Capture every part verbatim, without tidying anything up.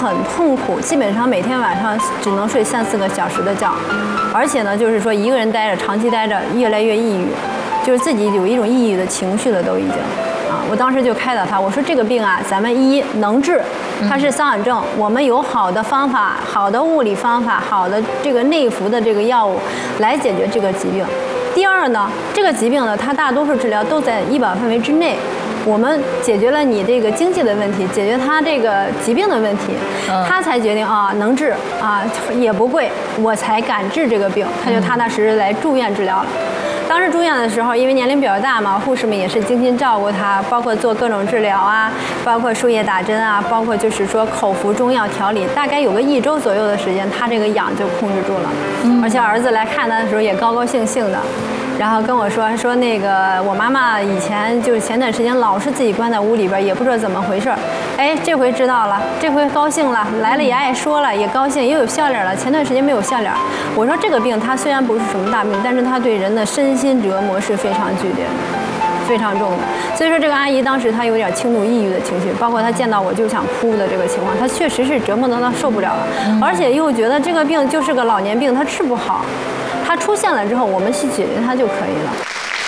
很痛苦，基本上每天晚上只能睡三四个小时的觉，而且呢，就是说一个人待着，长期待着，越来越抑郁，就是自己有一种抑郁的情绪了，都已经。啊，我当时就开导他，我说这个病啊，咱们一能治，它是瘙痒症，我们有好的方法、好的物理方法、好的这个内服的这个药物来解决这个疾病。第二呢，这个疾病呢，它大多数治疗都在医保范围之内。我们解决了你这个经济的问题，解决他这个疾病的问题，嗯、他才决定啊能治啊也不贵，我才敢治这个病，他就踏踏实实来住院治疗了。当时住院的时候，因为年龄比较大嘛，护士们也是精心照顾他，包括做各种治疗啊，包括输液打针啊，包括就是说口服中药调理，大概有个一周左右的时间，他这个痒就控制住了。嗯、而且儿子来看他的时候也高高兴兴的。然后跟我说说那个我妈妈以前就是前段时间老是自己关在屋里边，也不知道怎么回事，哎，这回知道了，这回高兴了，来了也爱说了，也高兴，也有笑脸了。前段时间没有笑脸。我说这个病它虽然不是什么大病，但是它对人的身心折磨是非常剧烈的，非常重的。所以说这个阿姨当时她有点轻度抑郁的情绪，包括她见到我就想哭的这个情况，她确实是折磨得她受不了了，而且又觉得这个病就是个老年病，她治不好。它出现了之后，我们去解决它就可以了。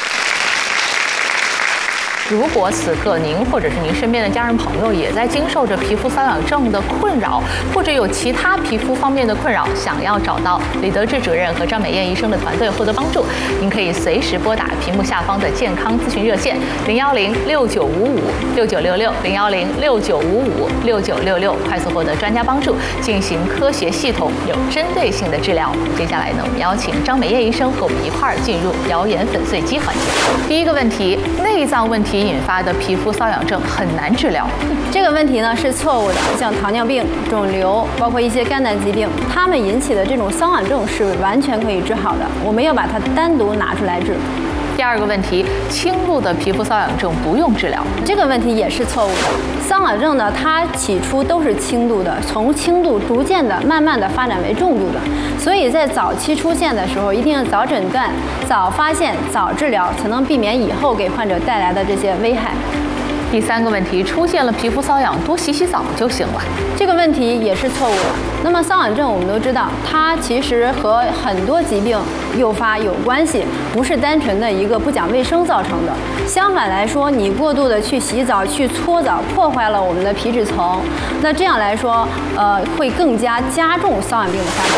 如果此刻您或者是您身边的家人朋友也在经受着皮肤瘙痒症的困扰，或者有其他皮肤方面的困扰，想要找到李德志主任和张美燕医生的团队获得帮助，您可以随时拨打屏幕下方的健康咨询热线零幺零六九五五六九六六零幺零六九五五六九六六，快速获得专家帮助，进行科学系统、有针对性的治疗。接下来呢，我们邀请张美燕医生和我们一块儿进入谣言粉碎机环节。第一个问题，内脏问题引发的皮肤瘙痒症很难治疗。 这个问题呢是错误的，像糖尿病、肿瘤，包括一些肝胆疾病，它们引起的这种瘙痒症是完全可以治好的，我们要把它单独拿出来治。 第二个问题，轻度的皮肤瘙痒症不用治疗， 这个问题也是错误的。瘙痒症呢，它起初都是轻度的，从轻度逐渐的、慢慢的发展为重度的。所以在早期出现的时候，一定要早诊断、早发现、早治疗，才能避免以后给患者带来的这些危害。 第三个问题，出现了皮肤瘙痒，多洗洗澡就行了。 这个问题也是错误的。那么瘙痒症我们都知道，它其实和很多疾病诱发有关系，不是单纯的一个不讲卫生造成的。相反来说，你过度的去洗澡、去搓澡，破坏了我们的皮脂层，那这样来说，呃，会更加加重瘙痒病的发生。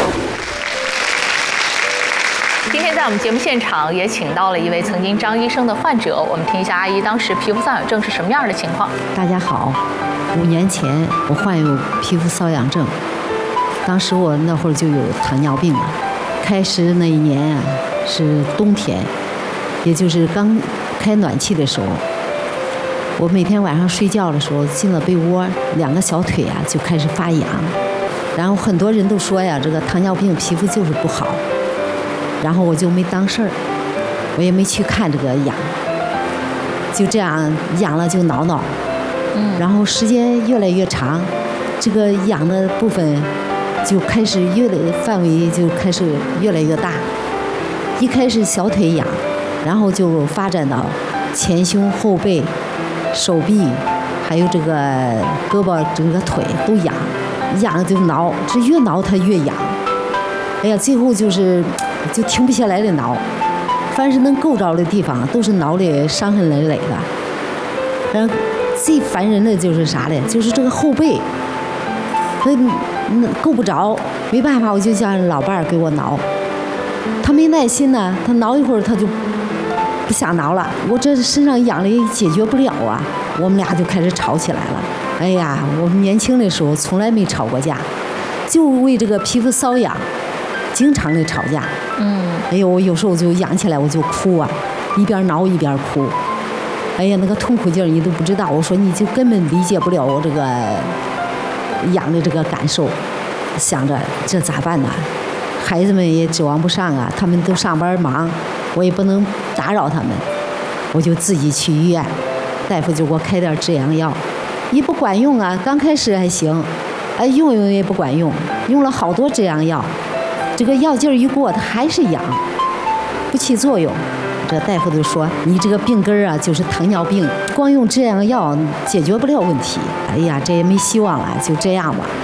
今天在我们节目现场也请到了一位曾经张医生的患者，我们听一下阿姨当时皮肤瘙痒症是什么样的情况。 大家好，五年前我患有皮肤瘙痒症，当时我那会儿就有糖尿病了。开始那一年啊是冬天，也就是刚开暖气的时候，我每天晚上睡觉的时候进了被窝，两个小腿啊就开始发痒，然后很多人都说呀，这个糖尿病皮肤就是不好。然后我就没当事儿，我也没去看这个痒，就这样痒了就挠挠，嗯，然后时间越来越长，这个痒的部分就开始越来范围就开始越来越大，一开始小腿痒，然后就发展到前胸后背、手臂，还有这个胳膊、整个腿都痒，痒了就挠，这越挠它越痒，哎呀，最后就是就停不下来的挠，凡是能够着的地方都是挠的伤痕累累的。然后最烦人的就是啥嘞？就是这个后背，他够不着，没办法，我就叫老伴儿给我挠。他没耐心呢，他挠一会儿他就不想挠了。我这身上痒的也解决不了啊，我们俩就开始吵起来了。哎呀，我们年轻的时候从来没吵过架，就为这个皮肤瘙痒。经常的吵架，嗯，哎呦，我有时候就痒起来我就哭啊，一边挠一边哭，哎呀，那个痛苦劲儿你都不知道。我说你就根本理解不了我这个痒的这个感受，想着这咋办呢？孩子们也指望不上啊，他们都上班忙，我也不能打扰他们，我就自己去医院，大夫就给我开点止痒药，也不管用啊，刚开始还行，哎，用用也不管用，用了好多止痒药。这个药劲儿一过，它还是痒，不起作用。这大夫都说你这个病根儿啊，就是糖尿病，光用这样药解决不了问题。哎呀，这也没希望了，就这样吧。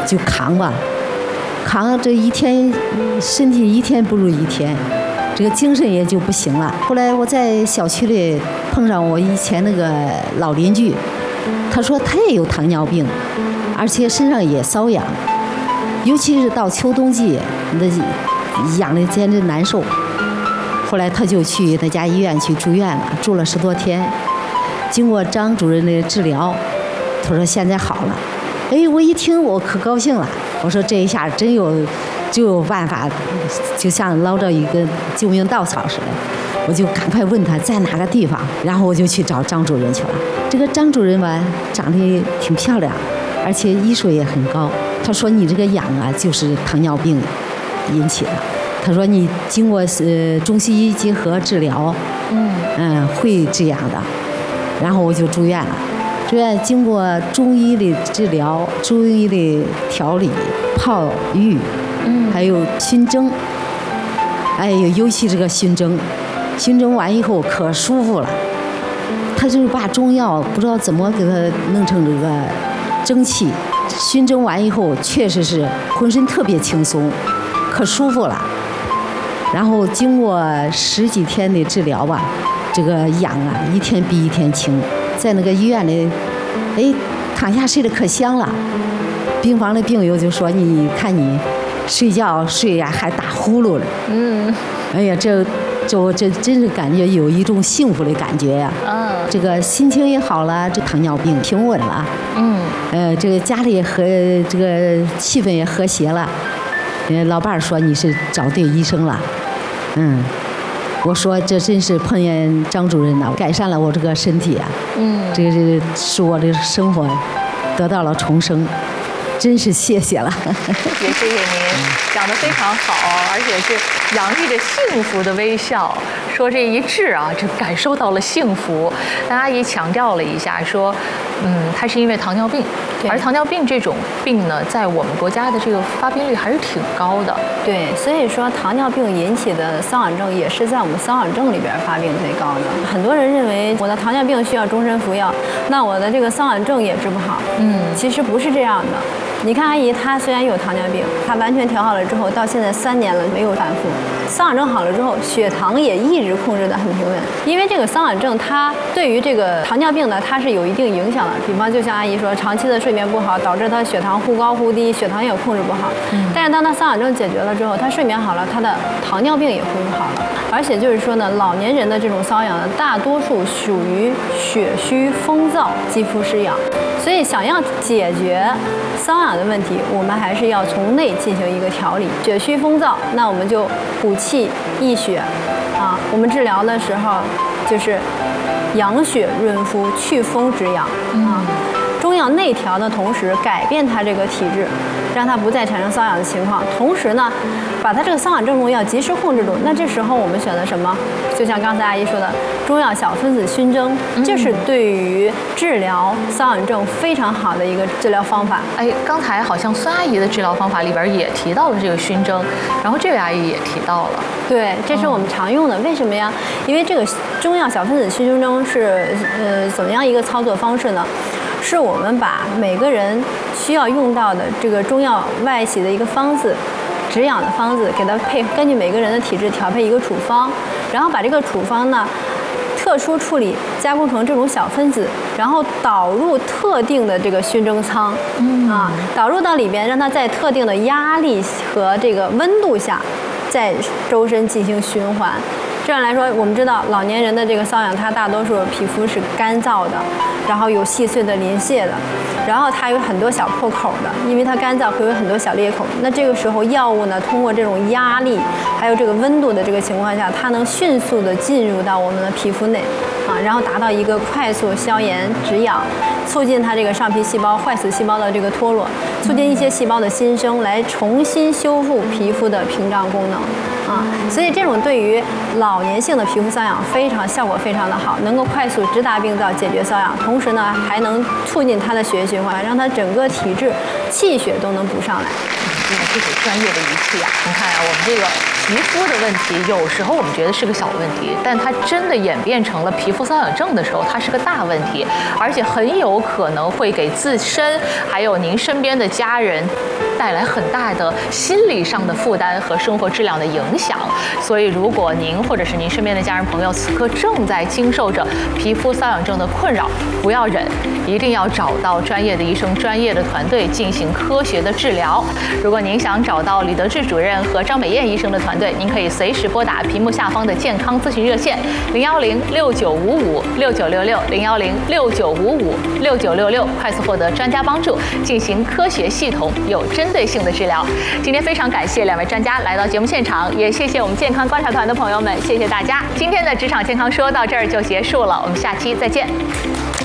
就扛吧，扛这一天，身体一天不如一天，这个精神也就不行了。后来我在小区里碰上我以前那个老邻居，他说他也有糖尿病，而且身上也瘙痒，尤其是到秋冬季，那痒的简直难受。后来他就去那家医院去住院了，住了十多天。经过张主任的治疗，他说现在好了。哎，我一听我可高兴了，我说这一下真有就有办法，就像捞着一根救命稻草似的。我就赶快问他在哪个地方，然后我就去找张主任去了。这个张主任吧，长得挺漂亮，而且医术也很高。他说你这个痒啊，就是糖尿病引起的。他说你经过呃中西医结合治疗，嗯嗯会这样的。然后我就住院了，住院经过中医的治疗、中医的调理、泡浴，嗯，还有熏蒸。哎呦，尤其这个熏蒸，熏蒸完以后可舒服了。他就是把中药不知道怎么给他弄成这个蒸汽，熏蒸完以后确实是浑身特别轻松，可舒服了。然后经过十几天的治疗吧，这个痒啊一天比一天轻，在那个医院里，哎，躺下睡得可香了。病房的病友就说：“你看你睡觉睡呀、啊、还打呼噜了。”嗯，哎呀，这这我这真是感觉有一种幸福的感觉呀、啊。嗯，这个心情也好了，这糖尿病平稳了。嗯，呃，这个家里和这个气氛也和谐了。呃，老伴儿说你是找对医生了。嗯，我说这真是碰见张主任了，改善了我这个身体啊。嗯，这个是使我的生活得到了重生，真是谢谢了。 也谢谢您，讲得非常好，而且是洋溢着幸福的微笑，说这一治啊，就感受到了幸福。但阿姨强调了一下，说，嗯，她是因为糖尿病，而糖尿病这种病呢，在我们国家的这个发病率还是挺高的。 对，所以说糖尿病引起的瘙痒症也是在我们瘙痒症里边发病最高的。很多人认为我的糖尿病需要终身服药，那我的这个瘙痒症也治不好。嗯，其实不是这样的。你看阿姨，她虽然有糖尿病，她完全调好了之后，到现在三年了没有反复。瘙痒症好了之后，血糖也一直控制得很平稳。因为这个瘙痒症，它对于这个糖尿病呢，它是有一定影响的。比方就像阿姨说，长期的睡眠不好，导致她血糖忽高忽低，血糖也控制不好。嗯。但是当她瘙痒症解决了之后，她睡眠好了，她的糖尿病也恢复好了。而且就是说呢，老年人的这种瘙痒呢，大多数属于血虚风燥、肌肤湿痒。所以想要解决瘙痒的问题，我们还是要从内进行一个调理。血虚风燥，那我们就补气益血啊。我们治疗的时候就是养血润肤、祛风止痒啊。中药内调的同时，改变它这个体质，让它不再产生瘙痒的情况。同时呢，把它这个瘙痒症状要及时控制住。那这时候我们选择什么？就像刚才阿姨说的，中药小分子熏蒸，这是对于治疗瘙痒症非常好的一个治疗方法。 哎，刚才好像孙阿姨的治疗方法里边也提到了这个熏蒸，然后这位阿姨也提到了。 对，这是我们常用的。为什么呀？因为这个中药小分子熏蒸是呃怎么样一个操作方式呢？是我们把每个人需要用到的这个中药外洗的一个方子，止痒的方子，给它配根据每个人的体质调配一个处方，然后把这个处方呢特殊处理加工成这种小分子，然后导入特定的这个熏蒸舱，嗯啊，导入到里边，让它在特定的压力和这个温度下，在周身进行循环。这样来说，我们知道老年人的这个瘙痒，它大多数皮肤是干燥的，然后有细碎的鳞屑的，然后它有很多小破口的，因为它干燥会有很多小裂口。那这个时候药物呢，通过这种压力还有这个温度的这个情况下，它能迅速的进入到我们的皮肤内，啊，然后达到一个快速消炎止痒，促进它这个上皮细胞坏死细胞的这个脱落，促进一些细胞的新生，来重新修复皮肤的屏障功能。啊，所以这种对于老年性的皮肤瘙痒非常效果非常的好，能够快速直达病灶，解决瘙痒，同时呢还能促进它的血液循环，让它整个体质气血都能补上来。 真的这是专业的仪器啊！你看啊，我们这个皮肤的问题，有时候我们觉得是个小问题，但它真的演变成了皮肤瘙痒症的时候，它是个大问题，而且很有可能会给自身还有您身边的家人带来很大的心理上的负担和生活质量的影响。所以，如果您或者是您身边的家人朋友此刻正在经受着皮肤瘙痒症的困扰，不要忍，一定要找到专业的医生、专业的团队进行科学的治疗。如果您想找到李德志主任和张美燕医生的团队，您可以随时拨打屏幕下方的健康咨询热线零幺零六九五五六九六六零幺零六九五五六九六六，快速获得专家帮助，进行科学系统有针对性的治疗。今天非常感谢两位专家来到节目现场，也谢谢我们健康观察团的朋友们，谢谢大家。今天的职场健康说到这儿就结束了，我们下期再见。